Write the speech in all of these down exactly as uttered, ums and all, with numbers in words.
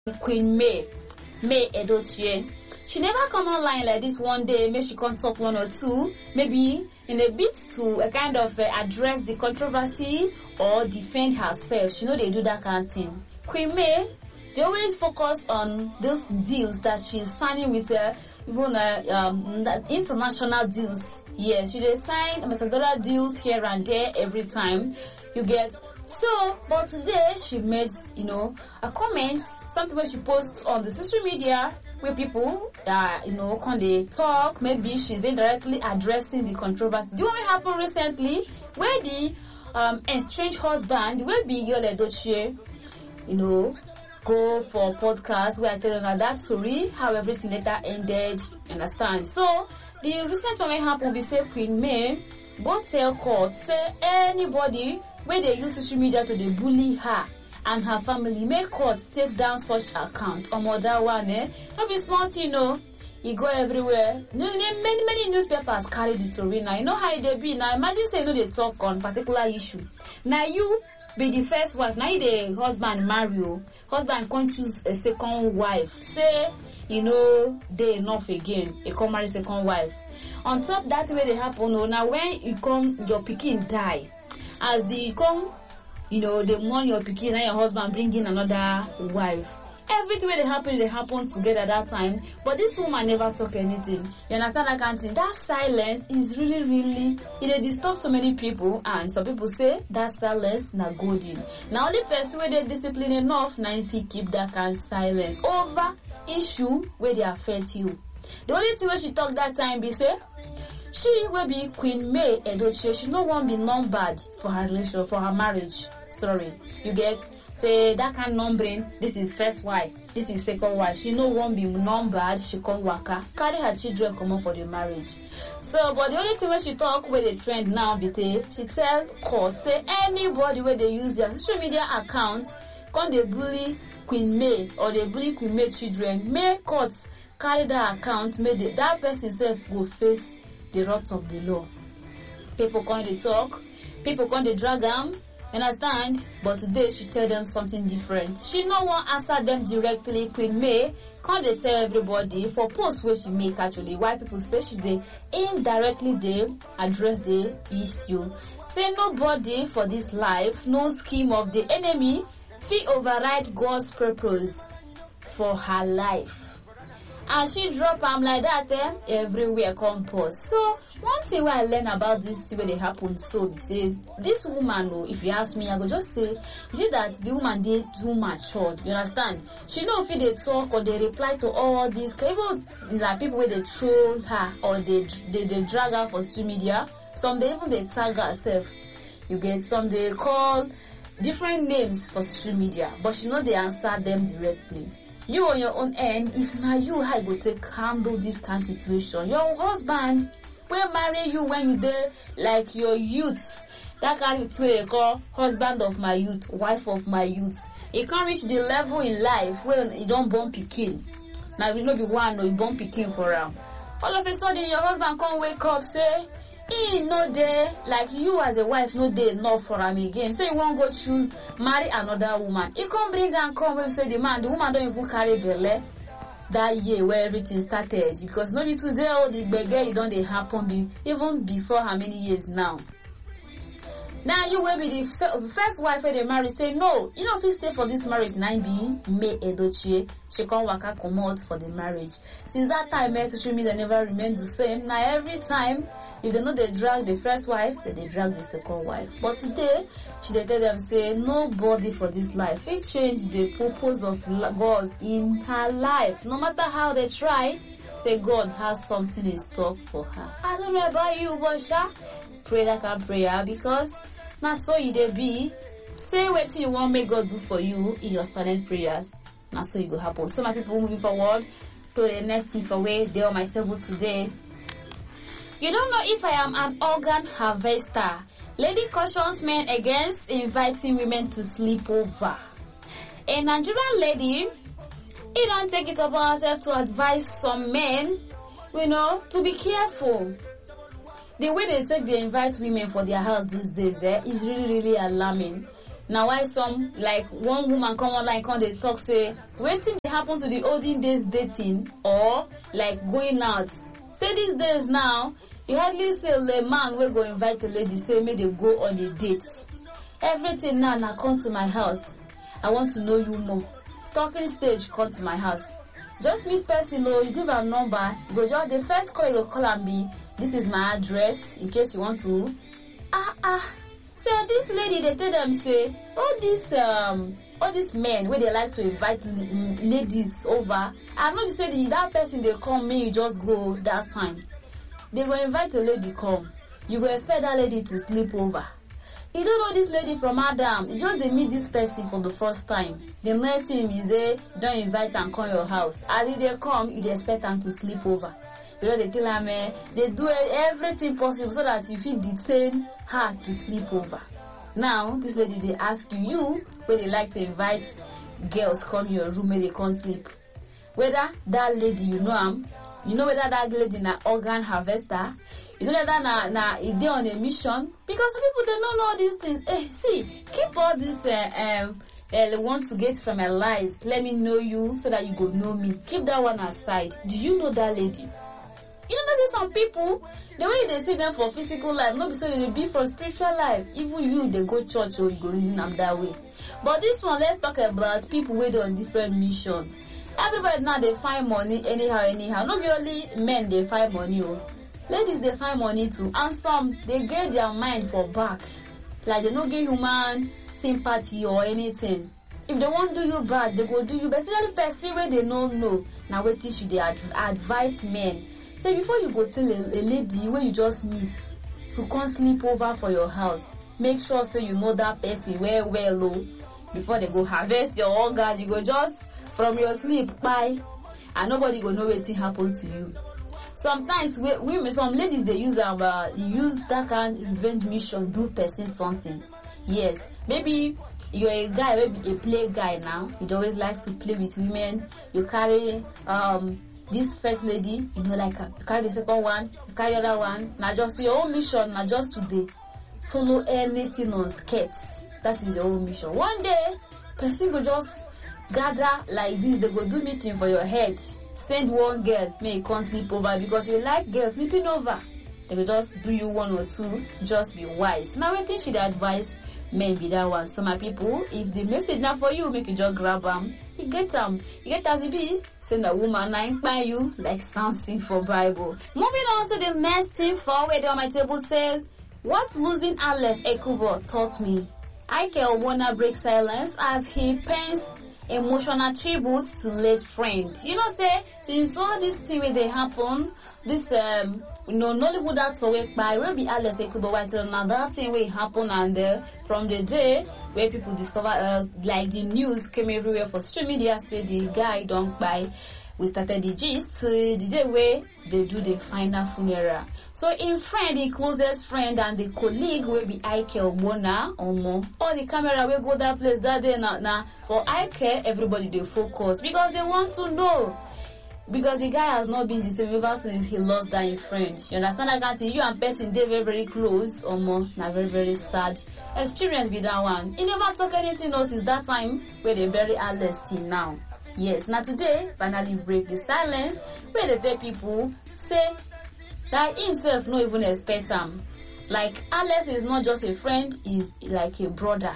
Queen May, May Edochie. She never come online like this one day. Maybe she can't talk one or two. Maybe in a bit to a kind of uh, address the controversy or defend herself. She know they do that kind of thing. Queen May, they always focus on those deals that she's signing with uh, even uh, um, international deals. Yeah, she they sign ambassadorial deals here and there every time. You get. So, but today she made, you know, a comment, something where she posts on the social media where people, uh, you know, can they talk, maybe she's indirectly addressing the controversy. The one happened recently where the um, estranged husband, where Big Girl Edochie, you know, go for podcast where I tell her that story, how everything later ended, understand. So, the recent one happened, we say Queen May, go tell court, say anybody where they use social media to they bully her and her family, make court take down such accounts. Or more that one, eh? Not be smart, you know. You go everywhere. Many, many newspapers carry the story now. You know how they be. Now imagine say you know they talk on particular issue. Now you be the first wife. Now you the husband marry you. Husband can't choose a second wife. Say, you know, they enough again. He come marry second wife. On top that way they happen. Oh, now when you come, your pikin die. As they come, you know, they mourn your pikin and your husband bring in another wife. Everything they happen, they happen together at that time. But this woman never talk anything. You understand that kind of thing? That silence is really, really, it disturbs so many people. And some people say that silence na golden. Now only person where they discipline enough, now if you keep that kind of silence over issue where they affect you. The only thing where she talk that time be say, she will be Queen May Edochie. She no one be numbered for her relation, for her marriage. Sorry, you get say that kind of numbering. This is first wife. This is second wife. She no one be numbered. She come waka carry her children come up for the marriage. So, but the only thing when she talk where the trend now be say she tell court say anybody where they use their social media accounts come they bully Queen May or they bully Queen May children. May courts carry that account. May the, that person self go face the wrath of the law. People come they talk, people come they drag them, understand? But today she tell them something different. She no one answer them directly. Queen May come they tell everybody for post where she make actually. Why people say she they indirectly they address the issue. Say nobody for this life, no scheme of the enemy, fit override God's purpose for her life. And she drop am like that, eh? Everywhere come pause. So one thing where I learn about this thing where they happen so be say this woman, oh, if you ask me, I go just say, is it that the woman they too matured? You understand? She know if they talk or they reply to all this, even like people where they troll her or they they, they drag her for social media. Some they even they tag herself. You get some they call different names for social media, but she know they answer them directly. You on your own end, if now you how you go take handle this kind of situation. Your husband will marry you when you there like your youth. That kind of way they call husband of my youth, wife of my youth. You can't reach the level in life where you don't born pikin. Now you know be one or you born pikin for him. All of a sudden your husband can't wake up say he no there like you as a wife no there enough for him again. So you won't go choose marry another woman. He come bring and come and say the man, the woman don't even carry belly that year where everything started. Because no be today all the beggar you don't they happen be even before how many years now. Now you will be the first wife where they marry say no, you know if you stay for this marriage nine be May Edochie, she come waka come out for the marriage. Since that time eh, social media never remained the same. Now every time if they know they drag the first wife, then they drag the second wife. But today, she they tell them say nobody for this life. It changed the purpose of God in her life. No matter how they try, say God has something in store for her. I don't know about you, but sha, pray that kind of prayer because now so you they be. Say what you want make God do for you in your silent prayers. Now so you go happen. So my people moving forward to the next thing for way they on my table today. You don't know if I am an organ harvester. Lady cautions men against inviting women to sleep over. A Nigerian lady, he don't take it upon herself to advise some men, you know, to be careful. The way they take they invite women for their house these days eh, is really, really alarming. Now why some, like one woman come online, come they talk say, waiting they happen to the olden days dating or like going out. Say these days now, you hardly say the man will go invite the lady, say may they go on a date. Everything now, now come to my house. I want to know you more. Talking stage, come to my house. Just meet person, oh, you give her number, you go just the first call you go call and be, this is my address in case you want to. Ah ah. So this lady they tell them say, all these um all these men where they like to invite ladies over, I'm not saying that person they come me you just go that time. They go invite a lady come. You go expect that lady to sleep over. You don't know this lady from Adam. You just they meet this person for the first time. The next thing is they don't invite and come your house. As they come, you expect them to sleep over. Because they tell them eh, they do everything possible so that you feel detain her to sleep over. Now, this lady they ask you, you where they like to invite girls come your room where they can't sleep. Whether that lady you know am, you know whether that lady na organ harvester. You know that na na they on a mission because some people they don't know all these things. Eh, see, keep all this uh, um uh, want to get from my lies. Let me know you so that you go know me. Keep that one aside. Do you know that lady? You know, there's some people the way they see them for physical life, not so they be for spiritual life. Even you, they go church or you go reason them that way. But this one, let's talk about people with on different mission. Everybody now they find money anyhow, anyhow. Not only men they find money. Oh. Ladies they find money too, and some they get their mind for back, like they don't get human sympathy or anything. If they won't do you bad, they go do you. But especially person where they don't know. Now we teach you they ad- advise men. So before you go tell a, a lady where you just meet to come sleep over for your house, make sure so you know that person well well low before they go harvest your organ. You go just from your sleep bye, and nobody go know what happen to you. Sometimes we, we some ladies they use um uh, use that kind of revenge mission do person something. Yes, maybe you're a guy, maybe a play guy now. You always like to play with women. You carry um this first lady, you know, like uh, you carry the second one, you carry the other one. Now just your own mission, now just today follow anything on skirts. That is your own mission. One day, person go just gather like this. They go do meeting for your head. Send one girl, may you come sleep over because you like girls sleeping over. They will just do you one or two, just be wise. Now I think she'd advise men be that one. So my people, if the message now for you, make you just grab them. You get them. You get as it be. Send a woman nine by you like something for Bible. Moving on to the next thing forward on my table says, what losing Alex Ekubo taught me. Ike Ogbonna breaks silence as he pens emotional tribute to late friend. You know, say since all this thing where they happen, this um you know Nollywood actor way by will be Alex Ekubo white now that thing will happen and uh, from the day where people discover uh, like the news came everywhere for social media say the guy don't buy. We started the gist uh, the day where they do the final funeral. So in friend, the closest friend and the colleague will be Ike Ogbonna or more. All the camera will go that place that day now. Now for Ike, everybody they focus because they want to know. Because the guy has not been the same ever since he lost that friend. You understand? I can't you and person they very very close or more. Now very very sad experience with that one. He never talk anything else since that time where they bury Alex till now. Yes, now today finally break the silence where they tell people say that himself no even expect him. Like Alex is not just a friend, he's like a brother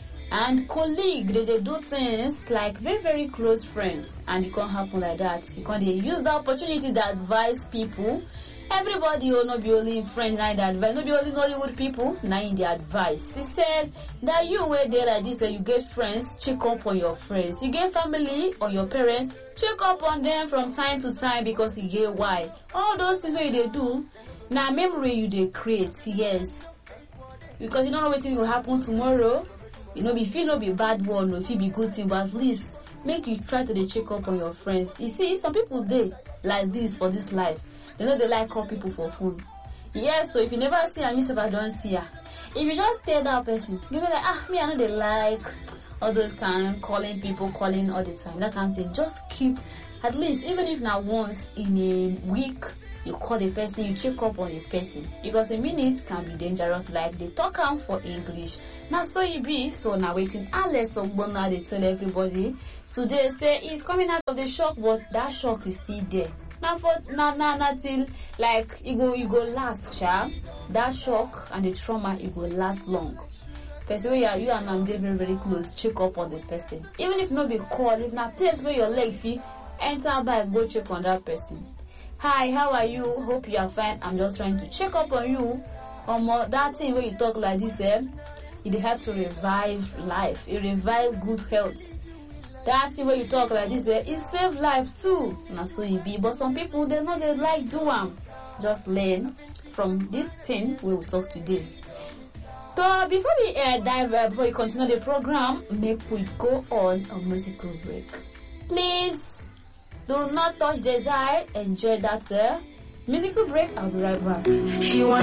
and colleague. They, they do things like very very close friends, and it can't happen like that. You can't use the opportunity to advise people. Everybody will not be only in friends, now in the advice, not be only Nollywood people, now in the advice. He said that you were there like this and you get friends, check up on your friends. You get family or your parents, check up on them from time to time because you get why. All those things where they do, now memory you they create, yes. Because you don't know what will happen tomorrow. You know, if you know be bad one or if you be good thing, but at least make you try to check up on your friends. You see, some people they like this for this life. They know they like call people for phone. Yes, so if you never see her, you never don't see her. If you just tell that person, you be like, ah, me I know they like all those kind calling people, calling all the time. That kind of thing. Just keep, at least, even if now once in a week you call the person, you check up on the person, because a minute can be dangerous, like they talk am for English. Now so e be. So now waiting Alex Ogbonna they tell everybody today say he's coming out of the shock, but that shock is still there. Now for now now now till like it go you go last, sha. That shock and the trauma it go last long. Person where you are, you and I'm very very close, check up on the person. Even if no be call, if na place where your leg fit enter by, go check on that person. Hi, how are you? Hope you are fine. I'm just trying to check up on you. Um, that thing where you talk like this, eh? It helps to revive life. It revive good health. That thing where you talk like this, eh? It save life too. Na so it be. But some people they know they like do am. Just learn from this thing we will talk today. So before we uh, dive, uh, before we continue the program, make we go on a musical break. Please do not touch the dial. Enjoy that uh, musical break. I'll be right back.